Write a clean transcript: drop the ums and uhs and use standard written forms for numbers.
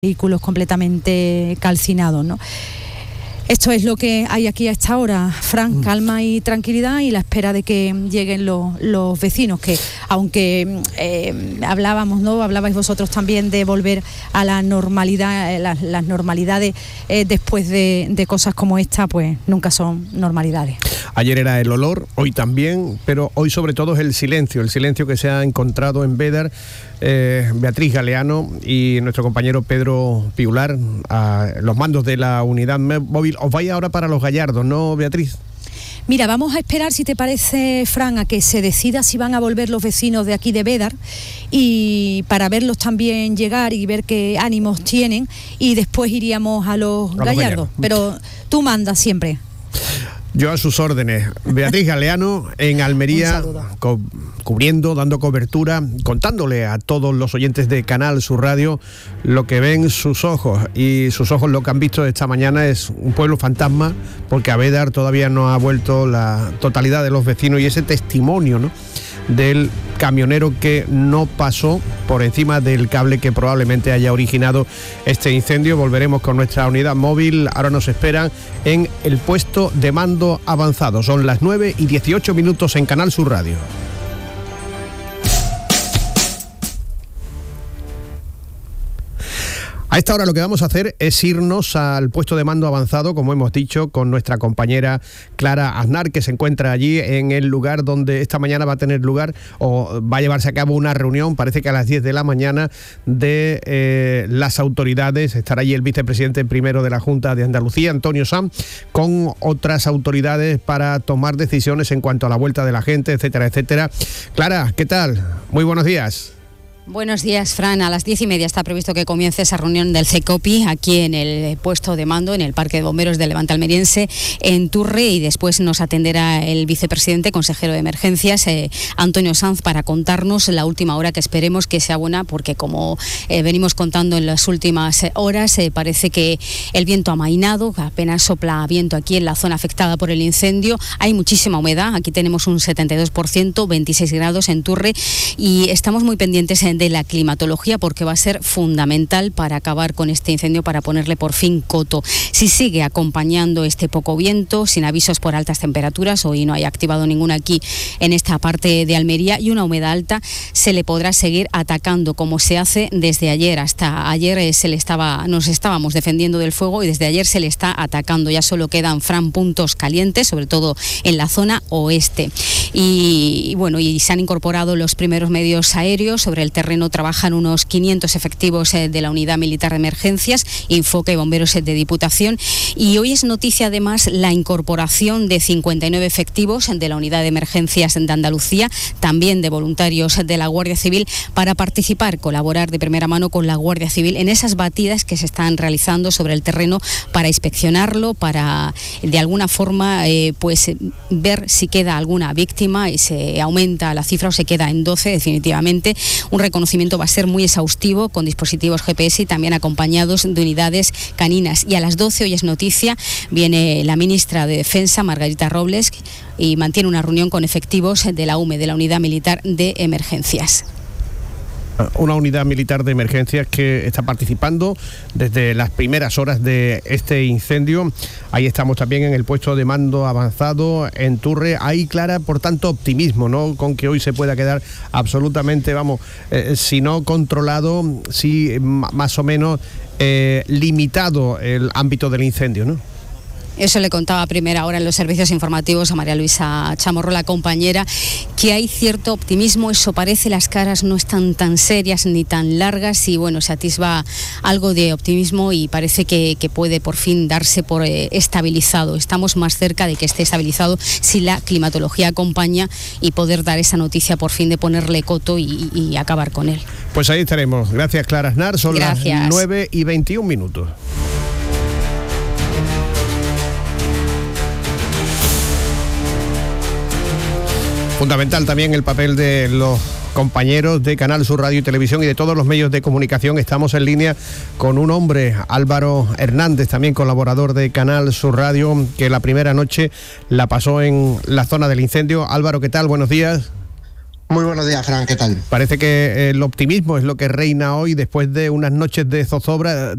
vehículos completamente calcinados, ¿no? Esto es lo que hay aquí a esta hora, Fran, calma y tranquilidad y la espera de que lleguen los vecinos, que aunque hablábamos, ¿no? Hablabais vosotros también de volver a la normalidad, las normalidades después de cosas como esta, pues nunca son normalidades. Ayer era el olor, hoy también, pero hoy sobre todo es el silencio que se ha encontrado en Bédar. Beatriz Galeano y nuestro compañero Pedro Piular, a los mandos de la unidad móvil. Os vais ahora para Los Gallardos, ¿no, Beatriz? Mira, vamos a esperar, si te parece, Fran, a que se decida si van a volver los vecinos de aquí de Bédar, y para verlos también llegar y ver qué ánimos tienen, y después iríamos a Los Gallardos. Pero tú mandas siempre. Yo a sus órdenes. Beatriz Galeano en Almería, cubriendo, dando cobertura, contándole a todos los oyentes de Canal Sur Radio lo que ven sus ojos. Y sus ojos lo que han visto esta mañana es un pueblo fantasma, porque a Bédar todavía no ha vuelto la totalidad de los vecinos, y ese testimonio, ¿no?, del camionero que no pasó por encima del cable que probablemente haya originado este incendio. Volveremos con nuestra unidad móvil. Ahora nos esperan en el puesto de mando avanzado. Son las 9:18 en Canal Sur Radio. A esta hora lo que vamos a hacer es irnos al puesto de mando avanzado, como hemos dicho, con nuestra compañera Clara Aznar, que se encuentra allí en el lugar donde esta mañana va a tener lugar, o va a llevarse a cabo una reunión, parece que a las 10 de la mañana, de las autoridades. Estará allí el vicepresidente primero de la Junta de Andalucía, Antonio Sanz, con otras autoridades para tomar decisiones en cuanto a la vuelta de la gente, etcétera, etcétera. Clara, ¿qué tal? Muy buenos días. Buenos días, Fran. A las 10:30 está previsto que comience esa reunión del CECOPI aquí en el puesto de mando, en el Parque de Bomberos del Levante Almeriense, en Turre, y después nos atenderá el vicepresidente, consejero de Emergencias, Antonio Sanz, para contarnos la última hora, que esperemos que sea buena, porque como venimos contando en las últimas horas, parece que el viento ha amainado, apenas sopla viento aquí en la zona afectada por el incendio. Hay muchísima humedad, aquí tenemos un 72%, 26 grados en Turre, y estamos muy pendientes de la climatología, porque va a ser fundamental para acabar con este incendio, para ponerle por fin coto. Si sigue acompañando este poco viento, sin avisos por altas temperaturas, hoy no hay activado ninguna aquí en esta parte de Almería, y una humedad alta, se le podrá seguir atacando, como se hace desde ayer. Hasta ayer nos estábamos defendiendo del fuego, y desde ayer se le está atacando. Ya solo quedan, Fran, puntos calientes, sobre todo en la zona oeste. Y bueno, y se han incorporado los primeros medios aéreos. Sobre el terreno trabajan unos 500 efectivos de la Unidad Militar de Emergencias, Infoca y bomberos de Diputación. Y hoy es noticia además la incorporación de 59 efectivos de la Unidad de Emergencias de Andalucía, también de voluntarios de la Guardia Civil, para participar, colaborar de primera mano con la Guardia Civil en esas batidas que se están realizando sobre el terreno, para inspeccionarlo, para de alguna forma pues ver si queda alguna víctima y se aumenta la cifra o se queda en 12 definitivamente. Un reconocimiento va a ser muy exhaustivo, con dispositivos GPS y también acompañados de unidades caninas. Y a las 12 hoy es noticia, viene la ministra de Defensa, Margarita Robles, y mantiene una reunión con efectivos de la UME, de la Unidad Militar de Emergencias. Una unidad militar de emergencias que está participando desde las primeras horas de este incendio. Ahí estamos también en el puesto de mando avanzado en Turre. Hay, Clara, por tanto, optimismo, ¿no?, con que hoy se pueda quedar absolutamente, si no controlado, sí más o menos limitado el ámbito del incendio, ¿no? Eso le contaba a primera hora en los servicios informativos a María Luisa Chamorro, la compañera, que hay cierto optimismo, eso parece, las caras no están tan serias ni tan largas, y bueno, se atisba algo de optimismo, y parece que puede por fin darse por estabilizado. Estamos más cerca de que esté estabilizado si la climatología acompaña, y poder dar esa noticia por fin de ponerle coto y acabar con él. Pues ahí estaremos. Gracias, Clara Aznar. Son las 9:21. Fundamental también el papel de los compañeros de Canal Sur Radio y Televisión y de todos los medios de comunicación. Estamos en línea con un hombre, Álvaro Hernández, también colaborador de Canal Sur Radio, que la primera noche la pasó en la zona del incendio. Álvaro, ¿qué tal? Buenos días. Muy buenos días, Fran, ¿qué tal? Parece que el optimismo es lo que reina hoy después de unas noches de zozobra.